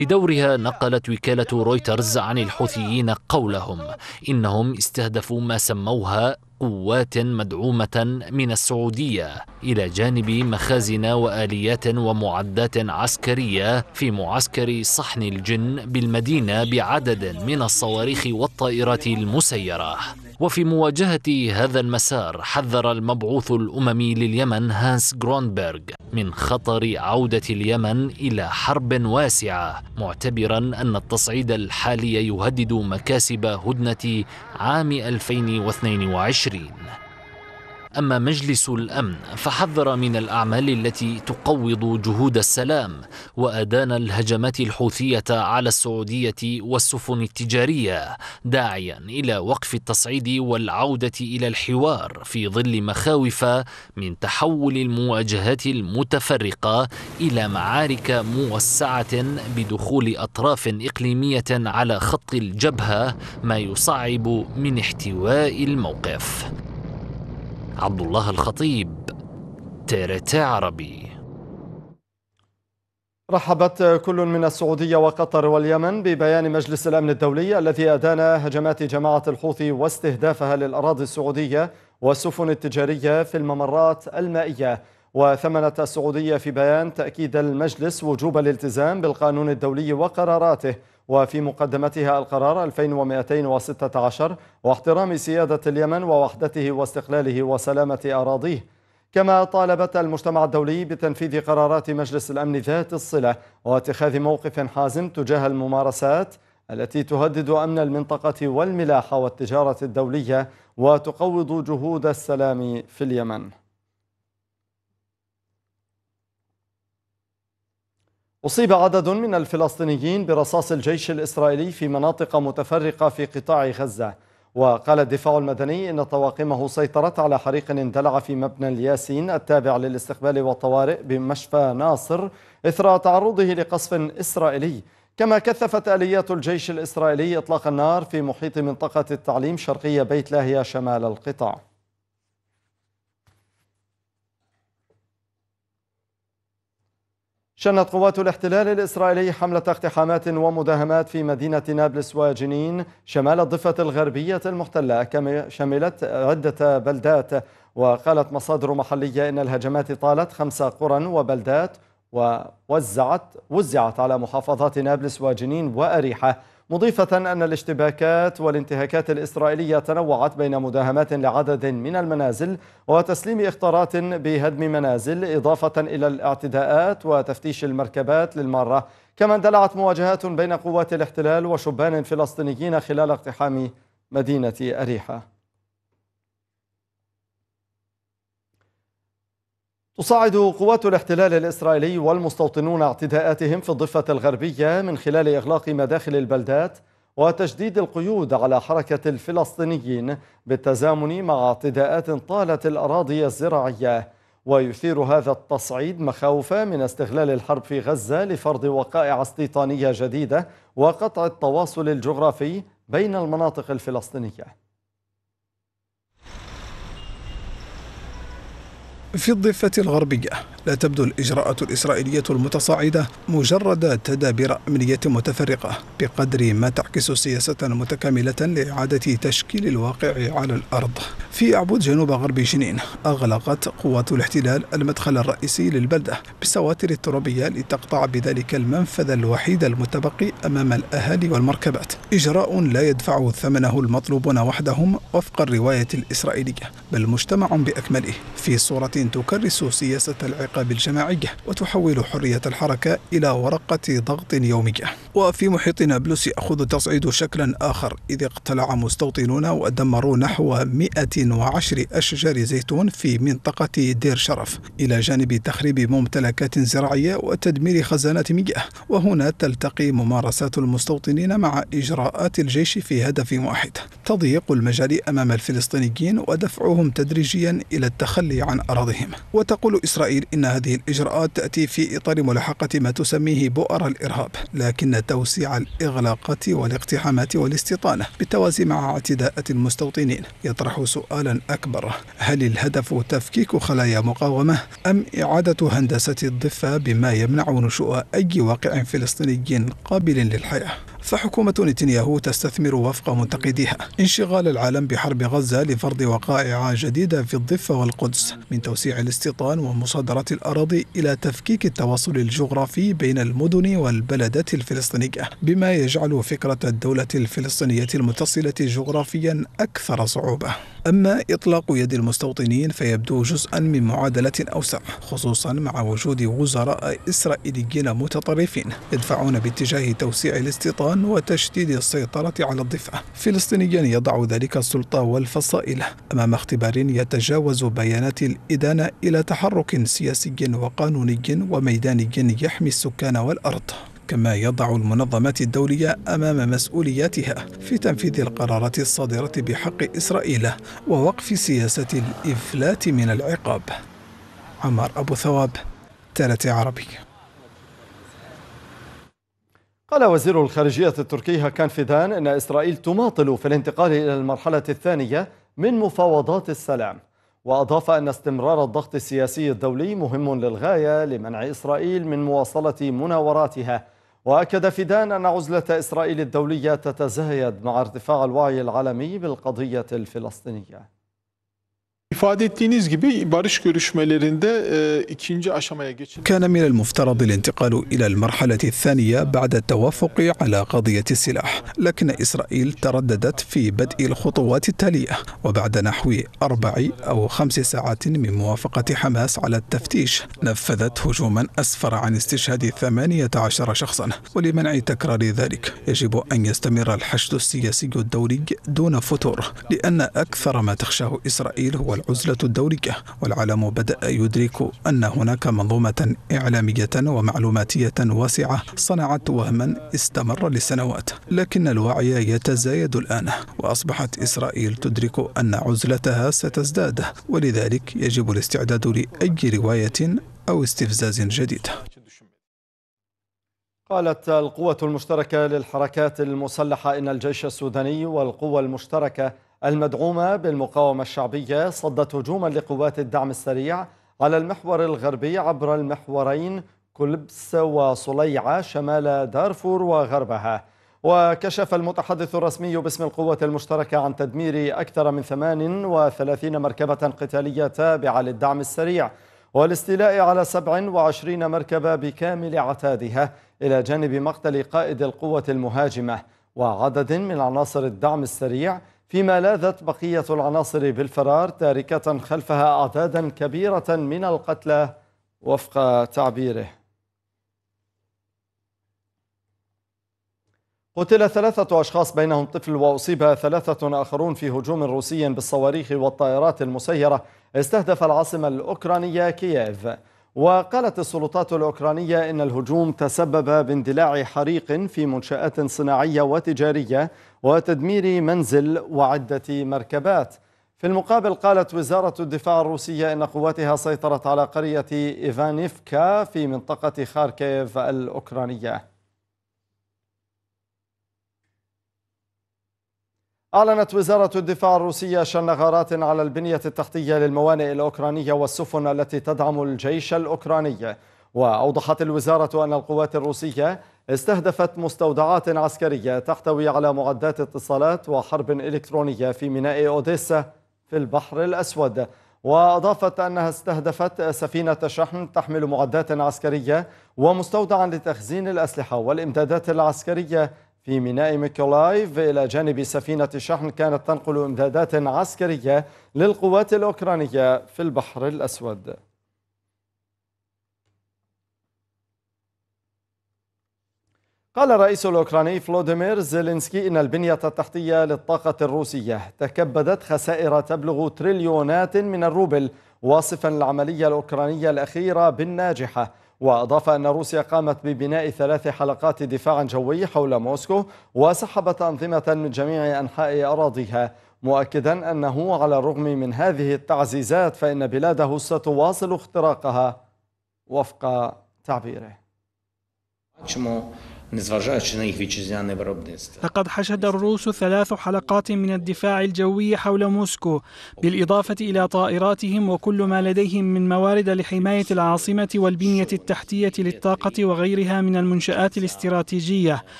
بدورها نقلت وكالة رويترز عن الحوثيين قولهم إنهم استهدفوا ما سموها قوات مدعومة من السعودية إلى جانب مخازن وآليات ومعدات عسكرية في معسكر صحن الجن بالمدينة بعدد من الصواريخ والطائرات المسيرة. وفي مواجهة هذا المسار حذر المبعوث الأممي لليمن هانس غرونبرغ من خطر عودة اليمن إلى حرب واسعة، معتبرا أن التصعيد الحالي يهدد مكاسب هدنة عام 2022. أما مجلس الأمن فحذر من الأعمال التي تقوض جهود السلام، وأدان الهجمات الحوثية على السعودية والسفن التجارية، داعيا إلى وقف التصعيد والعودة إلى الحوار في ظل مخاوف من تحول المواجهات المتفرقة إلى معارك موسعة بدخول أطراف إقليمية على خط الجبهة، ما يصعب من احتواء الموقف. عبد الله الخطيب، TRT عربي. رحبت كل من السعودية وقطر واليمن ببيان مجلس الأمن الدولي الذي أدان هجمات جماعة الحوثي واستهدافها للأراضي السعودية والسفن التجارية في الممرات المائية. وثمنت السعودية في بيان تأكيد المجلس وجوب الالتزام بالقانون الدولي وقراراته، وفي مقدمتها القرار 2216 واحترام سيادة اليمن ووحدته واستقلاله وسلامة أراضيه. كما طالبت المجتمع الدولي بتنفيذ قرارات مجلس الأمن ذات الصلة واتخاذ موقف حازم تجاه الممارسات التي تهدد أمن المنطقة والملاحة والتجارة الدولية وتقوض جهود السلام في اليمن. أصيب عدد من الفلسطينيين برصاص الجيش الإسرائيلي في مناطق متفرقة في قطاع غزة. وقال الدفاع المدني إن طواقمه سيطرت على حريق اندلع في مبنى الياسين التابع للاستقبال والطوارئ بمشفى ناصر إثر تعرضه لقصف إسرائيلي. كما كثفت آليات الجيش الإسرائيلي إطلاق النار في محيط منطقة التعليم شرقي بيت لاهيا شمال القطاع. شنت قوات الاحتلال الإسرائيلي حملة اقتحامات ومداهمات في مدينة نابلس وجنين شمال الضفة الغربية المحتلة، كما شملت عدة بلدات. وقالت مصادر محلية إن الهجمات طالت 5 قرى وبلدات ووزعت على محافظات نابلس وجنين وأريحة، مضيفة أن الاشتباكات والانتهاكات الإسرائيلية تنوعت بين مداهمات لعدد من المنازل وتسليم إخطارات بهدم منازل، إضافة إلى الاعتداءات وتفتيش المركبات للمارة. كما اندلعت مواجهات بين قوات الاحتلال وشبان فلسطينيين خلال اقتحام مدينة أريحة. تصاعد قوات الاحتلال الإسرائيلي والمستوطنون اعتداءاتهم في الضفة الغربية من خلال إغلاق مداخل البلدات وتشديد القيود على حركة الفلسطينيين بالتزامن مع اعتداءات طالت الأراضي الزراعية. ويثير هذا التصعيد مخاوف من استغلال الحرب في غزة لفرض وقائع استيطانية جديدة وقطع التواصل الجغرافي بين المناطق الفلسطينية. في الضفة الغربية لا تبدو الإجراءات الإسرائيلية المتصاعدة مجرد تدابير أمنية متفرقة بقدر ما تعكس سياسة متكاملة لإعادة تشكيل الواقع على الأرض. في أعبد جنوب غرب جنين أغلقت قوات الاحتلال المدخل الرئيسي للبلدة بالسواتر الترابية لتقطع بذلك المنفذ الوحيد المتبقي أمام الأهالي والمركبات، إجراء لا يدفع ثمنه المطلوبون وحدهم وفق الرواية الإسرائيلية، بل مجتمع بأكمله في صورة تكرس سياسة العقاب الجماعية وتحول حرية الحركة إلى ورقة ضغط يومية. وفي محيط نابلس يأخذ التصعيد شكلا آخر، إذ اقتلع مستوطنون ودمروا نحو 110 أشجار زيتون في منطقة دير شرف، إلى جانب تخريب ممتلكات زراعية وتدمير خزانات مياه. وهنا تلتقي ممارسات المستوطنين مع إجراءات الجيش في هدف واحد: تضييق المجال أمام الفلسطينيين ودفعهم تدريجيا إلى التخلي عن أراضيهم. وتقول إسرائيل إن إن هذه الإجراءات تأتي في إطار ملاحقة ما تسميه بؤر الإرهاب، لكن توسيع الإغلاقات والاقتحامات والاستيطانة بالتوازي مع اعتداءات المستوطنين يطرح سؤالا أكبر: هل الهدف تفكيك خلايا مقاومة أم إعادة هندسة الضفة بما يمنع نشوء أي واقع فلسطيني قابل للحياة؟ فحكومة نتنياهو تستثمر وفق منتقديها انشغال العالم بحرب غزة لفرض وقائع جديدة في الضفة والقدس، من توسيع الاستيطان ومصادرة الأراضي إلى تفكيك التواصل الجغرافي بين المدن والبلدات الفلسطينية، بما يجعل فكرة الدولة الفلسطينية المتصلة جغرافيا أكثر صعوبة. أما إطلاق يد المستوطنين فيبدو جزءا من معادلة أوسع، خصوصا مع وجود وزراء إسرائيليين متطرفين يدفعون باتجاه توسيع الاستيطان وتشديد السيطرة على الضفة، فلسطينيا يضع ذلك السلطة والفصائل أمام اختبار يتجاوز بيانات الإدانة إلى تحرك سياسي وقانوني وميداني يحمي السكان والأرض، كما يضع المنظمات الدولية أمام مسؤولياتها في تنفيذ القرارات الصادرة بحق إسرائيل ووقف سياسة الإفلات من العقاب. عمار أبو ثواب، TRT عربي. قال وزير الخارجية التركي هاكان فيدان إن إسرائيل تماطل في الانتقال إلى المرحلة الثانية من مفاوضات السلام، وأضاف أن استمرار الضغط السياسي الدولي مهم للغاية لمنع إسرائيل من مواصلة مناوراتها. وأكد فيدان أن عزلة إسرائيل الدولية تتزايد مع ارتفاع الوعي العالمي بالقضية الفلسطينية. İfade ettiğiniz gibi barış görüşmelerinde ikinci aşamaya geçildi. كان من المفترض الانتقال إلى المرحلة الثانية بعد التوافق على قضية السلاح، لكن إسرائيل ترددت في بدء الخطوات التالية، وبعد نحو 4 أو 5 ساعات من موافقة حماس على التفتيش نفذت هجوما أسفر عن استشهاد 18 شخصا. ولمنع تكرار ذلك يجب أن يستمر الحشد السياسي الدولي دون فتور، لأن أكثر ما تخشاه إسرائيل هو العزلة الدولية، والعالم بدأ يدرك أن هناك منظومة إعلامية ومعلوماتية واسعة صنعت وهما استمر لسنوات، لكن الوعي يتزايد الآن، وأصبحت إسرائيل تدرك أن عزلتها ستزداد، ولذلك يجب الاستعداد لأي رواية أو استفزاز جديد. قالت القوة المشتركة للحركات المسلحة إن الجيش السوداني والقوة المشتركة المدعومة بالمقاومة الشعبية صدت هجوما لقوات الدعم السريع على المحور الغربي عبر المحورين كلبس وصليعة شمال دارفور وغربها. وكشف المتحدث الرسمي باسم القوة المشتركة عن تدمير أكثر من 38 مركبة قتالية تابعة للدعم السريع والاستيلاء على 27 مركبة بكامل عتادها، إلى جانب مقتل قائد القوة المهاجمة وعدد من عناصر الدعم السريع، فيما لاذت بقية العناصر بالفرار تاركة خلفها أعدادا كبيرة من القتلى وفق تعبيره. قتل 3 أشخاص بينهم طفل وأصيب 3 آخرون في هجوم روسي بالصواريخ والطائرات المسيرة استهدف العاصمة الأوكرانية كييف. وقالت السلطات الأوكرانية إن الهجوم تسبب باندلاع حريق في منشآت صناعية وتجارية وتدمير منزل وعدة مركبات. في المقابل قالت وزارة الدفاع الروسية إن قواتها سيطرت على قرية إيفانيفكا في منطقة خاركيف الأوكرانية. أعلنت وزارة الدفاع الروسية شن غارات على البنية التحتية للموانئ الأوكرانية والسفن التي تدعم الجيش الأوكراني. وأوضحت الوزارة أن القوات الروسية استهدفت مستودعات عسكرية تحتوي على معدات اتصالات وحرب إلكترونية في ميناء أوديسا في البحر الأسود. وأضافت أنها استهدفت سفينة شحن تحمل معدات عسكرية ومستودعا لتخزين الأسلحة والإمدادات العسكرية في ميناء ميكولايف، إلى جانب سفينة شحن كانت تنقل إمدادات عسكرية للقوات الأوكرانية في البحر الأسود. قال الرئيس الأوكراني فلوديمير زيلينسكي إن البنية التحتية للطاقة الروسية تكبدت خسائر تبلغ تريليونات من الروبل، واصفا العملية الأوكرانية الأخيرة بالناجحة. وأضاف أن روسيا قامت ببناء 3 حلقات دفاع جوي حول موسكو وسحبت أنظمة من جميع أنحاء أراضيها، مؤكدا أنه على الرغم من هذه التعزيزات فإن بلاده ستواصل اختراقها وفق تعبيره. لقد حشد الروس 3 حلقات من الدفاع الجوي حول موسكو، بالإضافة إلى طائراتهم وكل ما لديهم من موارد لحماية العاصمة والبنية التحتية للطاقة وغيرها من المنشآت الاستراتيجية.